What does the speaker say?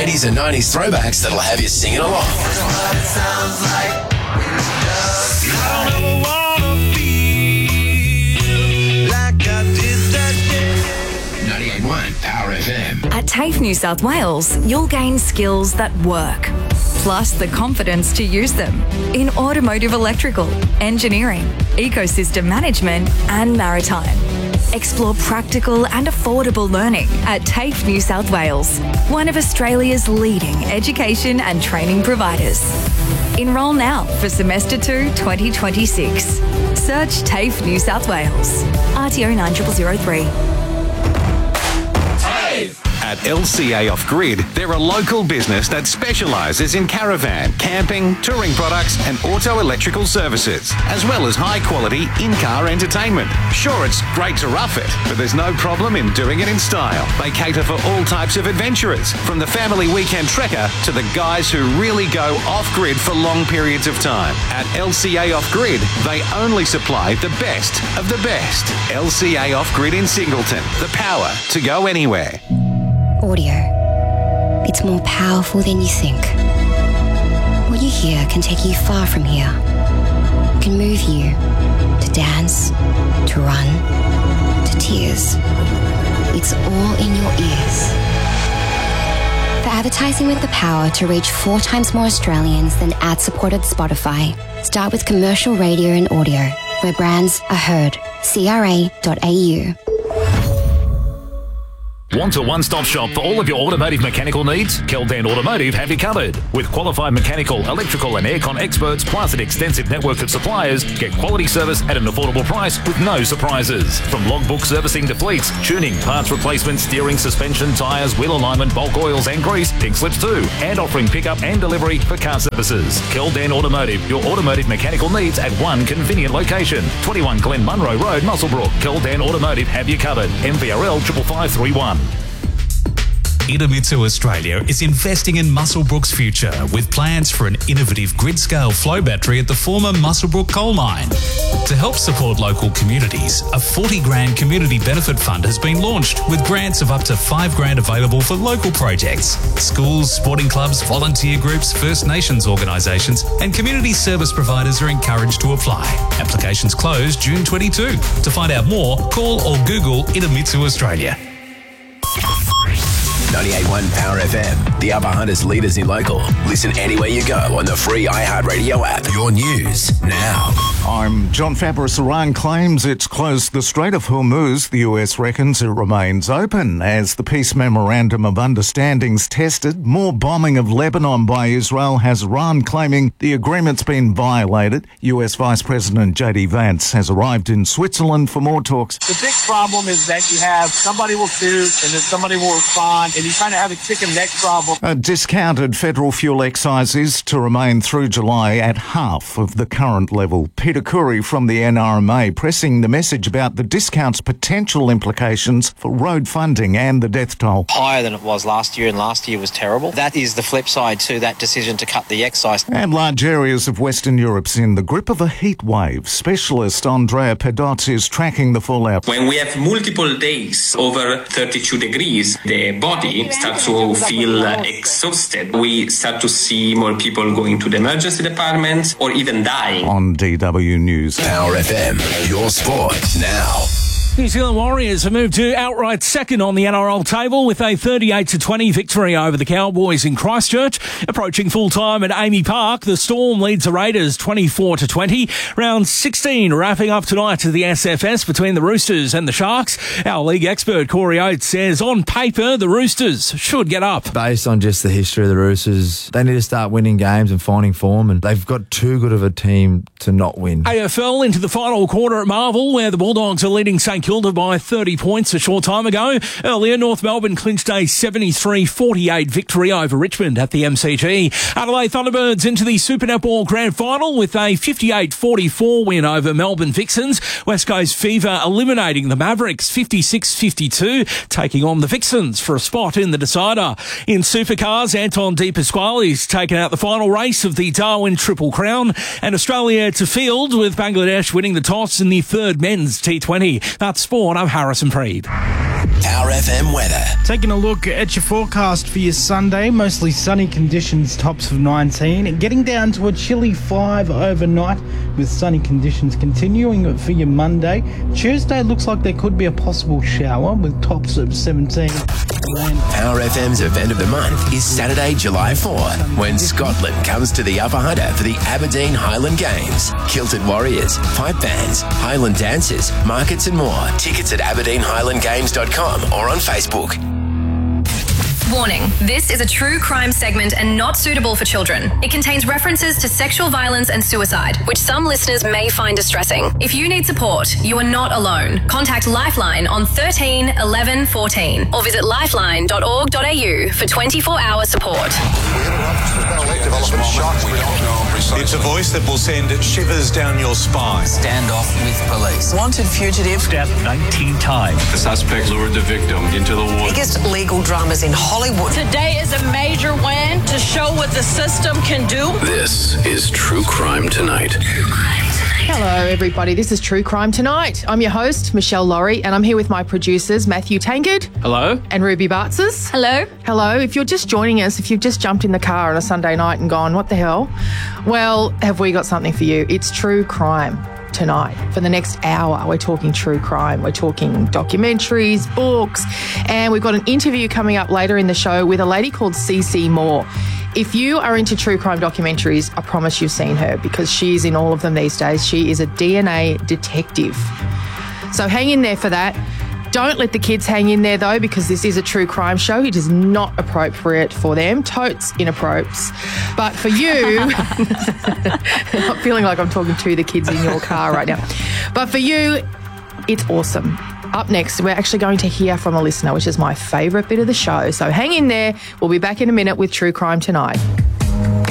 80s and 90s throwbacks that'll have you singing along. That's what it sounds like when it does. I don't ever wanna feel like I did that day. 98.1 Power FM. At TAFE New South Wales, you'll gain skills that work, plus the confidence to use them in automotive electrical, engineering, ecosystem management and maritime. Explore practical and affordable learning at TAFE New South Wales, one of Australia's leading education and training providers. Enrol now for Semester 2 2026. Search TAFE New South Wales. RTO 9003. At LCA Off-Grid, they're a local business that specialises in caravan, camping, touring products and auto-electrical services, as well as high-quality in-car entertainment. Sure, it's great to rough it, but there's no problem in doing it in style. They cater for all types of adventurers, from the family weekend trekker to the guys who really go off-grid for long periods of time. At LCA Off-Grid, they only supply the best of the best. LCA Off-Grid in Singleton, the power to go anywhere. Audio. It's more powerful than you think. What you hear can take you far from here. It can move you to dance, to run, to tears. It's all in your ears. For advertising with the power to reach 4 times more Australians than ad-supported Spotify, start with commercial radio and audio, where brands are heard. CRA.au. Want a one-stop shop for all of your automotive mechanical needs? Keldan Automotive have you covered. With qualified mechanical, electrical and aircon experts, plus an extensive network of suppliers, get quality service at an affordable price with no surprises. From logbook servicing to fleets, tuning, parts replacement, steering, suspension, tyres, wheel alignment, bulk oils and grease, pink slips too, and offering pickup and delivery for car services. Keldan Automotive, your automotive mechanical needs at one convenient location. 21 Glen Munro Road, Muswellbrook. Keldan Automotive have you covered. MVRL 55531. Idemitsu Australia is investing in Muswellbrook's future with plans for an innovative grid-scale flow battery at the former Muswellbrook coal mine. To help support local communities, a 40 grand community benefit fund has been launched with grants of up to 5 grand available for local projects. Schools, sporting clubs, volunteer groups, First Nations organisations and community service providers are encouraged to apply. Applications close June 22. To find out more, call or Google Idemitsu Australia. 98.1 Power FM, the Upper Hunters leaders in local. Listen anywhere you go on the free iHeartRadio app. Your news now. I'm John Fabris. Iran claims it's closed the Strait of Hormuz. The US reckons it remains open as the peace memorandum of understanding's tested. More bombing of Lebanon by Israel has Iran claiming the agreement's been violated. US Vice President J.D. Vance has arrived in Switzerland for more talks. The big problem is that you have somebody will shoot and then somebody will respond, and you kind of have a chicken neck problem. Discounted federal fuel excise is to remain through July at half of the current level. Peter Curry from the NRMA pressing the message about the discount's potential implications for road funding and the death toll. Higher than it was last year, and last year was terrible. That is the flip side to that decision to cut the excise. And large areas of Western Europe's in the grip of a heat wave. Specialist Andrea Pedot is tracking the fallout. When we have multiple days over 32 degrees, the body starts to feel exhausted. We start to see more people going to the emergency department or even dying. On DW News. Power FM, your sport now. New Zealand Warriors have moved to outright second on the NRL table with a 38-20 victory over the Cowboys in Christchurch. Approaching full-time at Amy Park, the Storm leads the Raiders 24-20. Round 16 wrapping up tonight at the SFS between the Roosters and the Sharks. Our league expert Corey Oates says on paper the Roosters should get up. Based on just the history of the Roosters, they need to start winning games and finding form, and they've got too good of a team to not win. AFL into the final quarter at Marvel, where the Bulldogs are leading St Kilda by 30 points a short time ago. Earlier, North Melbourne clinched a 73-48 victory over Richmond at the MCG. Adelaide Thunderbirds into the Super Netball Grand Final with a 58-44 win over Melbourne Vixens. West Coast Fever eliminating the Mavericks 56-52, taking on the Vixens for a spot in the decider. In Supercars, Anton De Pasquale's taken out the final race of the Darwin Triple Crown, and Australia to field with Bangladesh winning the toss in the third men's T20. That's start sport, I'm Harrison Preeb. Power FM weather. Taking a look at your forecast for your Sunday, mostly sunny conditions, tops of 19. Getting down to a chilly 5 overnight with sunny conditions continuing for your Monday. Tuesday looks like there could be a possible shower with tops of 17. Power FM's event of the month is Saturday, July 4, when Scotland comes to the Upper Hunter for the Aberdeen Highland Games. Kilted Warriors, pipe bands, Highland dancers, markets and more. Tickets at aberdeenhighlandgames.com or on Facebook. Warning, this is a true crime segment and not suitable for children. It contains references to sexual violence and suicide, which some listeners may find distressing. If you need support, you are not alone. Contact Lifeline on 13 11 14 or visit lifeline.org.au for 24-hour support. It's a voice that will send shivers down your spine. Standoff with police. Wanted fugitive. Stabbed 19 times. The suspect lured the victim into the water. Biggest legal dramas in Hollywood. Today is a major win to show what the system can do. This is True Crime Tonight. Hello, everybody. This is True Crime Tonight. I'm your host, Michelle Laurie, and I'm here with my producers, Matthew Tankard. Hello. And Ruby Bartzes. Hello. Hello. If you're just joining us, if you've just jumped in the car on a Sunday night and gone, what the hell? Well, have we got something for you? It's True Crime Tonight. For the next hour, we're talking true crime. We're talking documentaries, books, and we've got an interview coming up later in the show with a lady called CeCe Moore. If you are into true crime documentaries, I promise you've seen her because she's in all of them these days. She is a DNA detective. So hang in there for that. Don't let the kids hang in there, though, because this is a true crime show. It is not appropriate for them. Totes inappropriate. But for you, I'm feeling like I'm talking to the kids in your car right now. But for you, it's awesome. Up next, we're actually going to hear from a listener, which is my favourite bit of the show. So hang in there. We'll be back in a minute with True Crime Tonight.